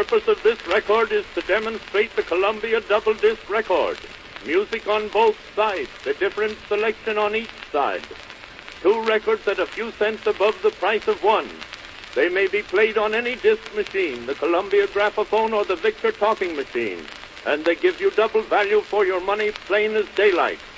purpose of this record is to demonstrate the Columbia double disc record. Music on both sides, a different selection on each side. 2 records at a few cents above the price of one. They may be played on any disc machine, the Columbia Graphophone or the Victor Talking Machine, and they give you double value for your money, plain as daylight.